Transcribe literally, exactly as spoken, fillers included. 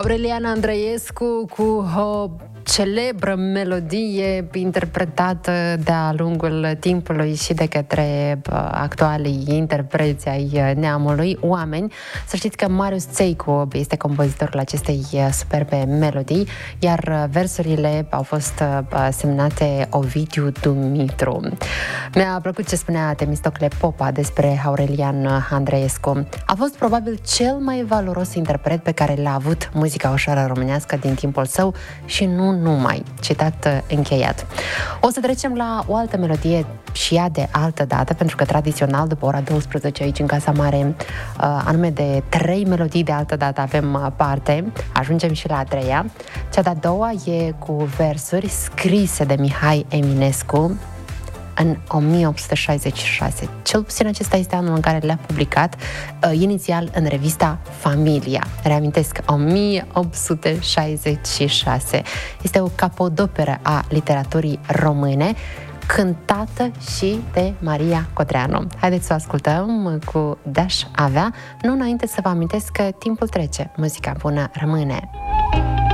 Aurelian Andreescu cu o celebră melodie interpretată de-a lungul timpului și de către actualii interpreți ai neamului, Oameni. Să știți că Marius Țeicu este compozitorul acestei superbe melodii, iar versurile au fost semnate Ovidiu Dumitru. Mi-a plăcut ce spunea Temistocle Popa despre Aurelian Andreescu. A fost probabil cel mai valoros interpret pe care l-a avut muzica ușoară românească din timpul său și nu numai. Citat încheiat. O să trecem la o altă melodie și ea de altă dată, pentru că tradițional după ora douăsprezece aici în Casa Mare, anume de trei melodii de altă dată avem parte. Ajungem și la a treia. Cea de-a doua e cu versuri scrise de Mihai Eminescu în o mie opt sute șaizeci și șase. Cel puțin acesta este anul în care le-a publicat, uh, inițial în revista Familia. Reamintesc, o mie opt sute șaizeci și șase. Este o capodoperă a literaturii române, cântată și de Maria Codreanu. Haideți să o ascultăm cu De-aș avea, nu înainte să vă amintesc că timpul trece, muzica bună rămâne.